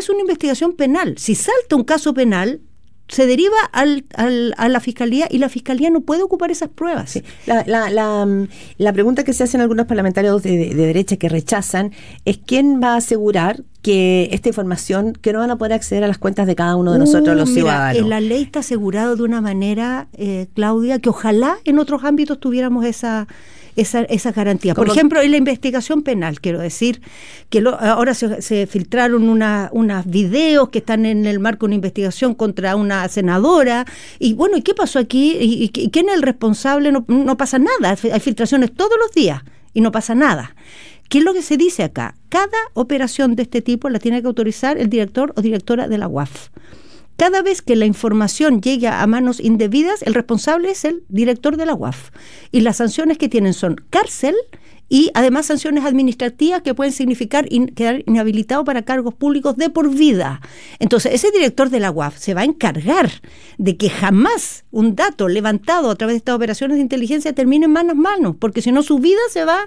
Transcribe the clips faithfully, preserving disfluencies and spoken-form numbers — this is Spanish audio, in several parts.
es una investigación penal. Si salta un caso penal, se deriva al, al, a la Fiscalía y la Fiscalía no puede ocupar esas pruebas. Sí. La, la, la, la pregunta que se hacen algunos parlamentarios de, de, de derecha que rechazan es quién va a asegurar que esta información, que no van a poder acceder a las cuentas de cada uno de nosotros, uh, los mira, ciudadanos. En la ley está asegurado de una manera, eh, Claudia, que ojalá en otros ámbitos tuviéramos esa... Esa, esa garantía. Por ejemplo, en la investigación penal, quiero decir, que lo, ahora se, se filtraron unos una videos que están en el marco de una investigación contra una senadora, y bueno, ¿y qué pasó aquí? ¿Y, y quién es el responsable? No, no pasa nada, hay filtraciones todos los días y no pasa nada. ¿Qué es lo que se dice acá? Cada operación de este tipo la tiene que autorizar el director o directora de la U A F. Cada vez que la información llegue a manos indebidas, el responsable es el director de la U A F. Y las sanciones que tienen son cárcel y además sanciones administrativas que pueden significar in, quedar inhabilitado para cargos públicos de por vida. Entonces, ese director de la U A F se va a encargar de que jamás un dato levantado a través de estas operaciones de inteligencia termine en manos manos, porque si no su vida se va...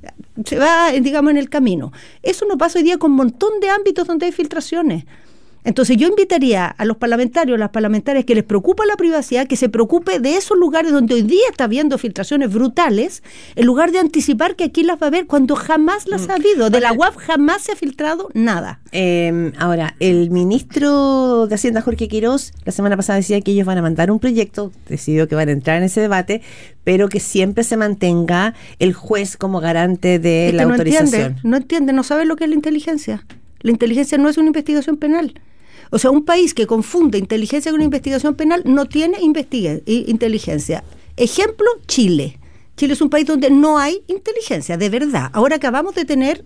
se va, digamos, en el camino. Eso no pasa hoy día con un montón de ámbitos donde hay filtraciones. Entonces yo invitaría a los parlamentarios, a las parlamentarias que les preocupa la privacidad, que se preocupe de esos lugares donde hoy día está habiendo filtraciones brutales, en lugar de anticipar que aquí las va a haber cuando jamás las ha habido. De la U A F jamás se ha filtrado nada. Eh, ahora, el ministro de Hacienda, Jorge Quirós, la semana pasada decía que ellos van a mandar un proyecto, decidió que van a entrar en ese debate, pero que siempre se mantenga el juez como garante de es la no autorización. Entiende, no entiende, no sabe lo que es la inteligencia. La inteligencia no es una investigación penal. O sea, un país que confunde inteligencia con investigación penal no tiene investiga- inteligencia. Ejemplo, Chile. Chile es un país donde no hay inteligencia, de verdad. Ahora acabamos de tener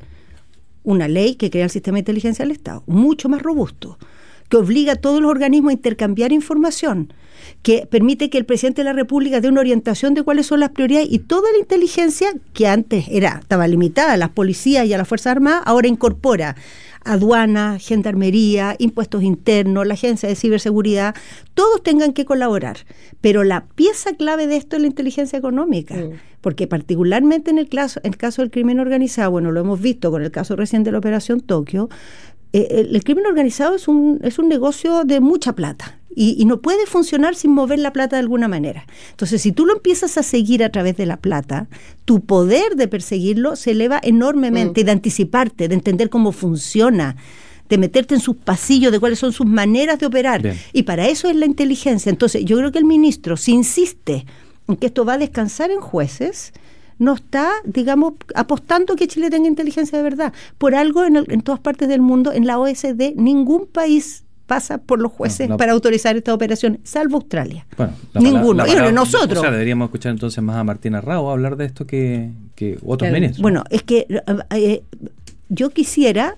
una ley que crea el sistema de inteligencia del Estado, mucho más robusto, que obliga a todos los organismos a intercambiar información, que permite que el presidente de la República dé una orientación de cuáles son las prioridades, y toda la inteligencia que antes era estaba limitada a las policías y a las Fuerzas Armadas, ahora incorpora aduana, gendarmería, impuestos internos, la agencia de ciberseguridad, todos tengan que colaborar. Pero la pieza clave de esto es la inteligencia económica, mm. porque particularmente en el caso, en el caso del crimen organizado, bueno, lo hemos visto con el caso recién de la Operación Tokio, eh, el, el crimen organizado es un, es un negocio de mucha plata. Y, y no puede funcionar sin mover la plata de alguna manera. Entonces, si tú lo empiezas a seguir a través de la plata, tu poder de perseguirlo se eleva enormemente, mm. y de anticiparte, de entender cómo funciona, de meterte en sus pasillos, de cuáles son sus maneras de operar. Bien. Y para eso es la inteligencia. Entonces, yo creo que el ministro, si insiste en que esto va a descansar en jueces, no está, digamos, apostando que Chile tenga inteligencia de verdad. Por algo, en, el, en todas partes del mundo, en la O E C D, ningún país pasa por los jueces no, la, para autorizar esta operación, salvo Australia. Bueno, ninguno. Palabra, palabra, y nosotros. O sea, deberíamos escuchar entonces más a Martina Rao hablar de esto que, que otros claro. ministros. Bueno, es que eh, yo quisiera,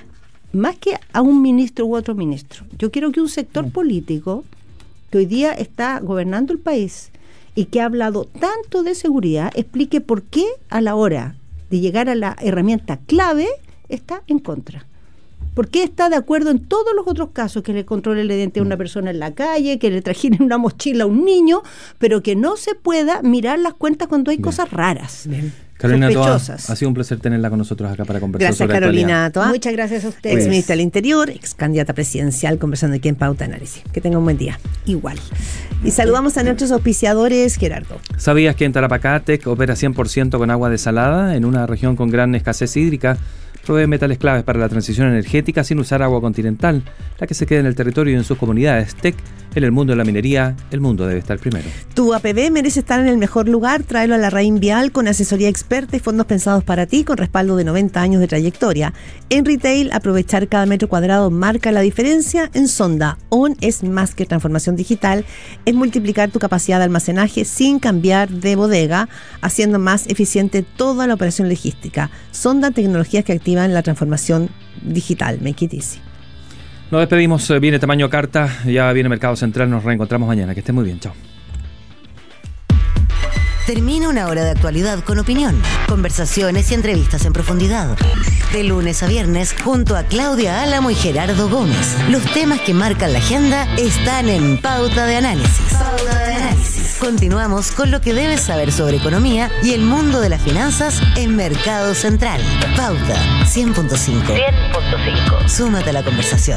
más que a un ministro u otro ministro, yo quiero que un sector mm. político que hoy día está gobernando el país y que ha hablado tanto de seguridad, explique por qué a la hora de llegar a la herramienta clave está en contra. ¿Por qué está de acuerdo en todos los otros casos que le controle la identidad a una persona en la calle, que le trajinen una mochila a un niño, pero que no se pueda mirar las cuentas cuando hay Bien. cosas raras? Bien. Carolina Toa, ha sido un placer tenerla con nosotros acá para conversar gracias, sobre Carolina Toa. Muchas gracias a ustedes. Ex ministra del Interior, ex candidata presidencial, conversando aquí en Pauta Análisis. Que tenga un buen día. Igual. Y saludamos a nuestros auspiciadores, Gerardo. ¿Sabías que en Tarapacá Tec opera cien por ciento con agua desalada en una región con gran escasez hídrica? Provee metales claves para la transición energética sin usar agua continental, la que se queda en el territorio y en sus comunidades. Tec, en el mundo de la minería, el mundo debe estar primero. Tu A P B merece estar en el mejor lugar. Tráelo a la Raín Vial con asesoría experta y fondos pensados para ti con respaldo de noventa años de trayectoria. En retail, aprovechar cada metro cuadrado marca la diferencia. En Sonda, O N es más que transformación digital, es multiplicar tu capacidad de almacenaje sin cambiar de bodega, haciendo más eficiente toda la operación logística. Sonda, tecnologías que activan la transformación digital. Make it easy. Nos despedimos, viene Tamaño Carta, ya viene Mercado Central, nos reencontramos mañana. Que esté muy bien, chao. Termina una hora de actualidad con opinión, conversaciones y entrevistas en profundidad. De lunes a viernes, junto a Claudia Álamo y Gerardo Gómez. Los temas que marcan la agenda están en Pauta de Análisis. Pauta de Análisis. Continuamos con lo que debes saber sobre economía y el mundo de las finanzas en Mercado Central. Pauta cien punto cinco. cien punto cinco. Súmate a la conversación.